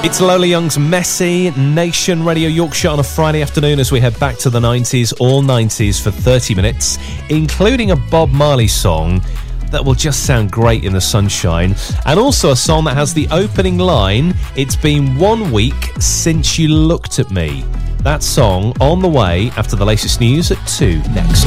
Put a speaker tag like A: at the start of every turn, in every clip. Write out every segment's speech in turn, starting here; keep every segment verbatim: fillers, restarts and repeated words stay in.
A: It's Lola Young's Messy, Nation Radio Yorkshire on a Friday afternoon as we head back to the nineties, all nineties for thirty minutes, including a Bob Marley song that will just sound great in the sunshine, and also a song that has the opening line, "It's been one week since you looked at me." That song on the way after the latest news at two next.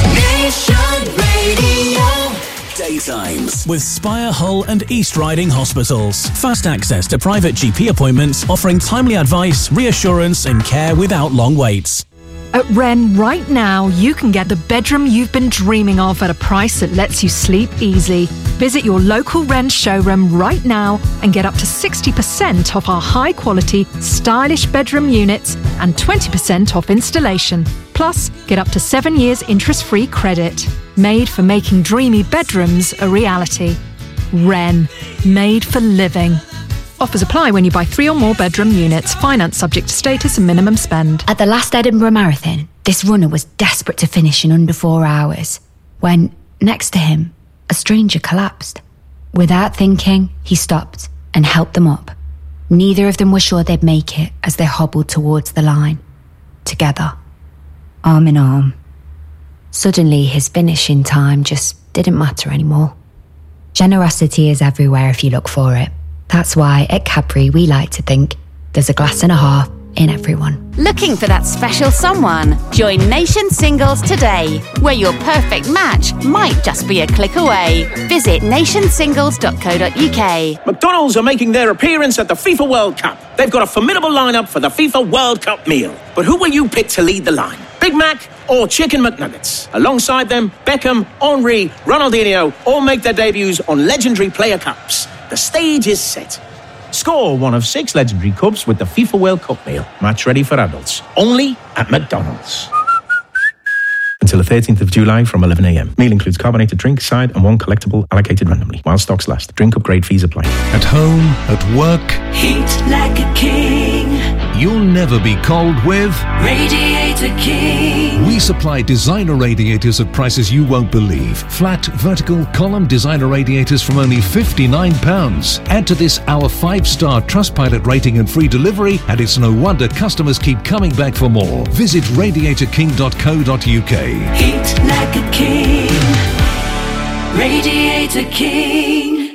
B: Nation Radio.
C: Daytimes with Spire, Hull and East Riding Hospitals. Fast access to private G P appointments, offering timely advice, reassurance and care without long waits.
D: At Wren, right now, you can get the bedroom you've been dreaming of at a price that lets you sleep easy. Visit your local Wren showroom right now and get up to sixty percent off our high-quality, stylish bedroom units and twenty percent off installation. Plus, get up to seven years interest-free credit. Made for making dreamy bedrooms a reality. Wren, made for living. Offers apply when you buy three or more bedroom units. Finance subject to status and minimum spend.
E: At the last Edinburgh Marathon, this runner was desperate to finish in under four hours when, next to him, a stranger collapsed. Without thinking, he stopped and helped them up. Neither of them were sure they'd make it as they hobbled towards the line. Together, arm in arm. Suddenly, his finishing time just didn't matter anymore. Generosity is everywhere if you look for it. That's why at Cadbury we like to think there's a glass and a half in everyone.
F: Looking for that special someone? Join Nation Singles today, where your perfect match might just be a click away. Visit nation singles dot co dot uk.
G: McDonald's are making their appearance at the FIFA World Cup. They've got a formidable lineup for the FIFA World Cup meal. But who will you pick to lead the line? Big Mac or Chicken McNuggets? Alongside them, Beckham, Henry, Ronaldinho all make their debuts on legendary player cups. The stage is set. Score one of six legendary cups with the FIFA World Cup meal. Match ready for adults. Only at McDonald's. Until the thirteenth of July from eleven a.m. Meal includes carbonated drink, side and one collectible allocated randomly. While stocks last. Drink upgrade fees apply.
H: At home, at work.
B: Heat like a king.
H: You'll never be cold with
B: Radiator King.
H: We supply designer radiators at prices you won't believe. Flat, vertical, column designer radiators from only fifty-nine pounds. Add to this our five-star Trustpilot rating and free delivery, and it's no wonder customers keep coming back for more. Visit radiator king dot co dot uk.
B: Heat like a king. Radiator King.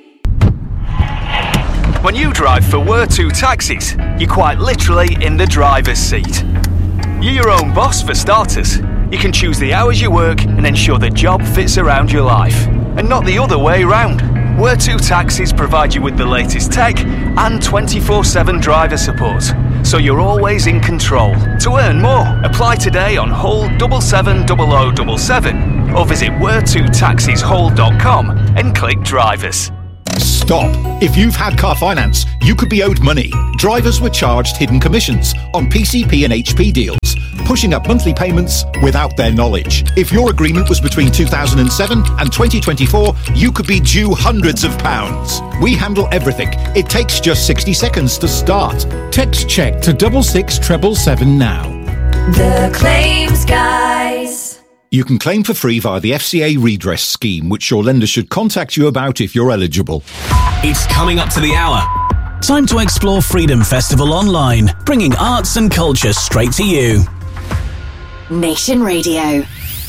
I: When you drive for Wortu Taxis, you're quite literally in the driver's seat. You're your own boss for starters. You can choose the hours you work and ensure the job fits around your life. And not the other way round. Wortu Taxis provide you with the latest tech and twenty-four seven driver support, so you're always in control. To earn more, apply today on Hull seven seven zero zero seven seven or visit wortu taxis hull dot com and click drivers.
J: Stop. If you've had car finance, you could be owed money. Drivers were charged hidden commissions on P C P and H P deals, pushing up monthly payments without their knowledge. If your agreement was between two thousand seven and twenty twenty-four, you could be due hundreds of pounds. We handle everything. It takes just sixty seconds to start. Text check to double six treble seven now.
B: The Claims Guys.
J: You can claim for free via the F C A redress scheme, which your lender should contact you about if you're eligible.
C: It's coming up to the hour. Time to explore Freedom Festival online, bringing arts and culture straight to you.
F: Nation Radio.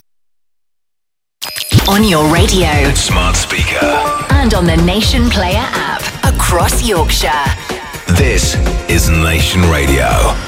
F: On your radio.
C: Smart speaker.
F: And on the Nation Player app. Across Yorkshire.
C: This is Nation Radio.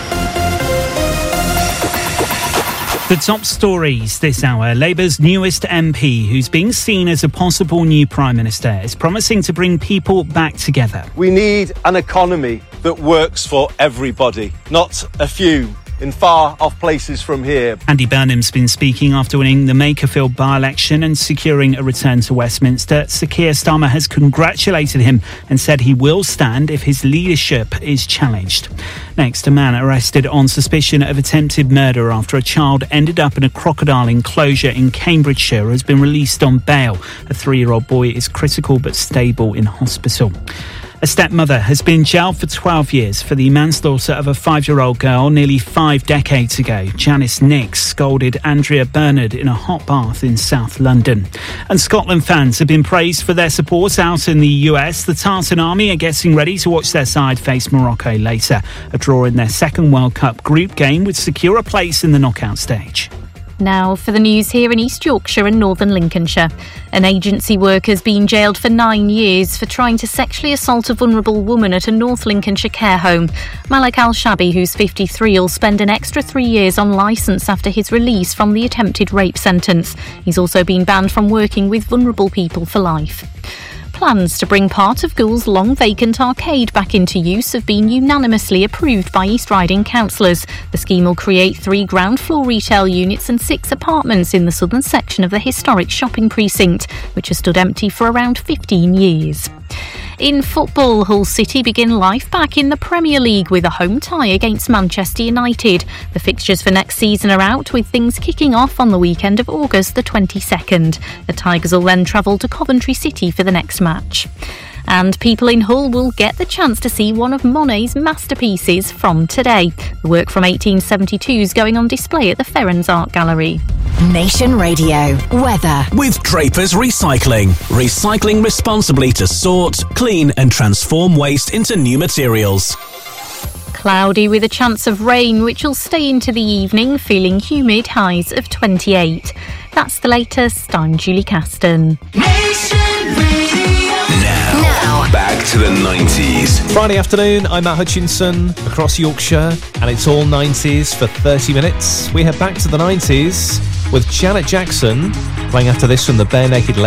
K: The top stories this hour. Labour's newest M P, who's being seen as a possible new Prime Minister, is promising to bring people back together.
L: We need an economy that works for everybody, not a few in far-off places from here.
K: Andy Burnham's been speaking after winning the Makerfield by-election and securing a return to Westminster. Sir Keir Starmer has congratulated him and said he will stand if his leadership is challenged. Next, a man arrested on suspicion of attempted murder after a child ended up in a crocodile enclosure in Cambridgeshire has been released on bail. A three-year-old boy is critical but stable in hospital. A stepmother has been jailed for twelve years for the manslaughter of a five-year-old girl nearly five decades ago. Janice Nix scolded Andrea Bernard in a hot bath in South London. And Scotland fans have been praised for their support out in the U S. The Tartan Army are getting ready to watch their side face Morocco later. A draw in their second World Cup group game would secure a place in the knockout stage.
M: Now for the news here in East Yorkshire and Northern Lincolnshire. An agency worker's been jailed for nine years for trying to sexually assault a vulnerable woman at a North Lincolnshire care home. Malak Al-Shabi, who's fifty-three, will spend an extra three years on licence after his release from the attempted rape sentence. He's also been banned from working with vulnerable people for life. Plans to bring part of Gould's long-vacant arcade back into use have been unanimously approved by East Riding councillors. The scheme will create three ground-floor retail units and six apartments in the southern section of the historic shopping precinct, which has stood empty for around fifteen years. In football, Hull City begin life back in the Premier League with a home tie against Manchester United. The fixtures for next season are out, with things kicking off on the weekend of August the twenty-second. The Tigers will then travel to Coventry City for the next match. And people in Hull will get the chance to see one of Monet's masterpieces from today. The work from eighteen seventy-two is going on display at the Ferrens Art Gallery.
N: Nation Radio weather
C: with Drapers Recycling. Recycling responsibly to sort, clean and transform waste into new materials.
M: Cloudy with a chance of rain, which will stay into the evening, feeling humid, highs of twenty-eight. That's the latest. I'm Julie Caston.
B: Nation Radio.
A: Now, back to the nineties. Friday afternoon, I'm Matt Hutchinson across Yorkshire, and it's all nineties for thirty minutes. We head back to the nineties with Janet Jackson, playing after this from the Bare Naked